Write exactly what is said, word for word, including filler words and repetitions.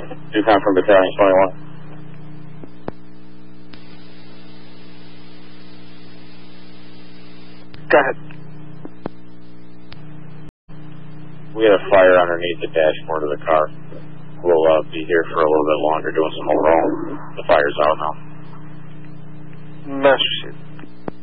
Yukon from Battalion twenty-one. Go ahead. We had a fire underneath the dashboard of the car. We'll uh, be here for a little bit longer doing some overall. The fire's out now. Master